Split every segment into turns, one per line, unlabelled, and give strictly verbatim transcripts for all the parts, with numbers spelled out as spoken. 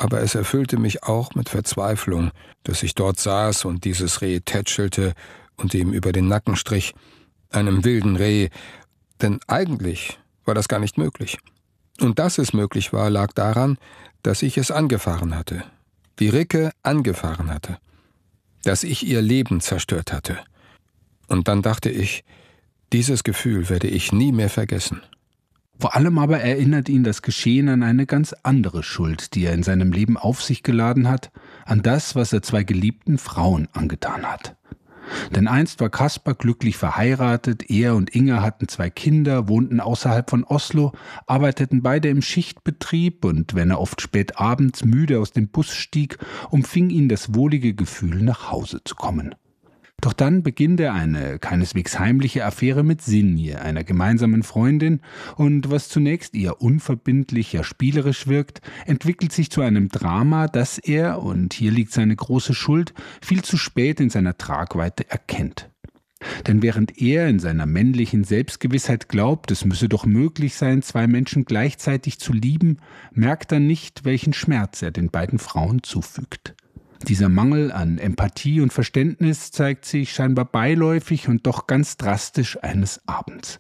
aber es erfüllte mich auch mit Verzweiflung, dass ich dort saß und dieses Reh tätschelte und ihm über den Nacken strich, einem wilden Reh, denn eigentlich war das gar nicht möglich. Und dass es möglich war, lag daran, dass ich es angefahren hatte, die Ricke angefahren hatte, dass ich ihr Leben zerstört hatte. Und dann dachte ich, dieses Gefühl werde ich nie mehr vergessen.
Vor allem aber erinnert ihn das Geschehen an eine ganz andere Schuld, die er in seinem Leben auf sich geladen hat, an das, was er zwei geliebten Frauen angetan hat. Denn einst war Kaspar glücklich verheiratet, er und Inga hatten zwei Kinder, wohnten außerhalb von Oslo, arbeiteten beide im Schichtbetrieb und wenn er oft spät abends müde aus dem Bus stieg, umfing ihn das wohlige Gefühl, nach Hause zu kommen. Doch dann beginnt er eine keineswegs heimliche Affäre mit Sinje, einer gemeinsamen Freundin, und was zunächst eher unverbindlich, ja spielerisch wirkt, entwickelt sich zu einem Drama, das er, und hier liegt seine große Schuld, viel zu spät in seiner Tragweite erkennt. Denn während er in seiner männlichen Selbstgewissheit glaubt, es müsse doch möglich sein, zwei Menschen gleichzeitig zu lieben, merkt er nicht, welchen Schmerz er den beiden Frauen zufügt. Dieser Mangel an Empathie und Verständnis zeigt sich scheinbar beiläufig und doch ganz drastisch eines Abends.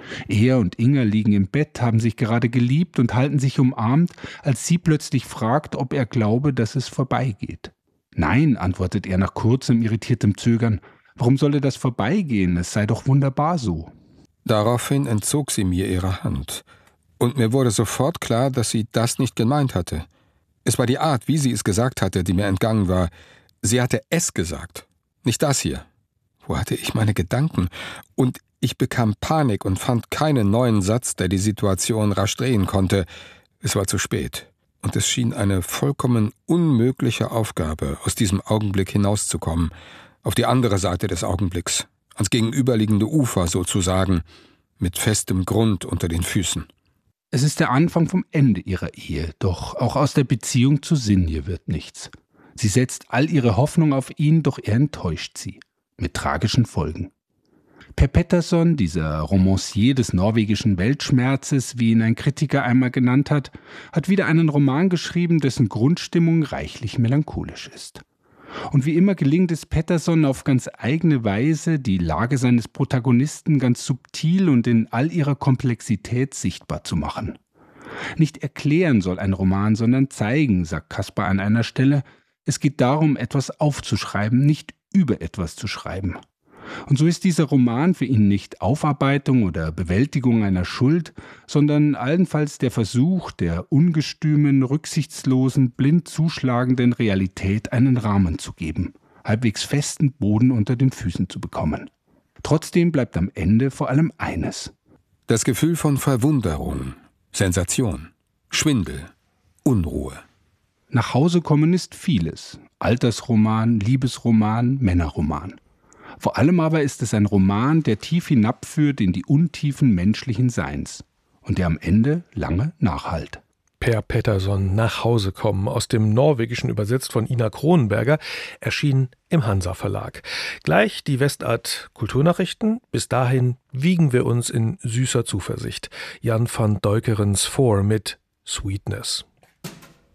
Er und Inga liegen im Bett, haben sich gerade geliebt und halten sich umarmt, als sie plötzlich fragt, ob er glaube, dass es vorbeigeht. Nein, antwortet er nach kurzem, irritiertem Zögern. Warum solle das vorbeigehen? Es sei doch wunderbar so.
Daraufhin entzog sie mir ihre Hand. Und mir wurde sofort klar, dass sie das nicht gemeint hatte. Es war die Art, wie sie es gesagt hatte, die mir entgangen war. Sie hatte es gesagt, nicht das hier. Wo hatte ich meine Gedanken? Und ich bekam Panik und fand keinen neuen Satz, der die Situation rasch drehen konnte. Es war zu spät. Und es schien eine vollkommen unmögliche Aufgabe, aus diesem Augenblick hinauszukommen, auf die andere Seite des Augenblicks, ans gegenüberliegende Ufer sozusagen, mit festem Grund unter den Füßen.
Es ist der Anfang vom Ende ihrer Ehe, doch auch aus der Beziehung zu Sinje wird nichts. Sie setzt all ihre Hoffnung auf ihn, doch er enttäuscht sie, mit tragischen Folgen. Per Pettersson, dieser Romancier des norwegischen Weltschmerzes, wie ihn ein Kritiker einmal genannt hat, hat wieder einen Roman geschrieben, dessen Grundstimmung reichlich melancholisch ist. Und wie immer gelingt es Pettersson auf ganz eigene Weise, die Lage seines Protagonisten ganz subtil und in all ihrer Komplexität sichtbar zu machen. Nicht erklären soll ein Roman, sondern zeigen, sagt Kaspar an einer Stelle. Es geht darum, etwas aufzuschreiben, nicht über etwas zu schreiben. Und so ist dieser Roman für ihn nicht Aufarbeitung oder Bewältigung einer Schuld, sondern allenfalls der Versuch, der ungestümen, rücksichtslosen, blind zuschlagenden Realität einen Rahmen zu geben, halbwegs festen Boden unter den Füßen zu bekommen. Trotzdem bleibt am Ende vor allem eines:
Das Gefühl von Verwunderung, Sensation, Schwindel, Unruhe.
Nach Hause kommen ist vieles: Altersroman, Liebesroman, Männerroman. Vor allem aber ist es ein Roman, der tief hinabführt in die Untiefen menschlichen Seins und der am Ende lange nachhallt.
Per Pettersson, Nach Hause kommen, aus dem Norwegischen übersetzt von Ina Kronenberger, erschien im Hansa Verlag. Gleich die Westart Kulturnachrichten. Bis dahin wiegen wir uns in süßer Zuversicht. Jan van Deukerens Four mit Sweetness.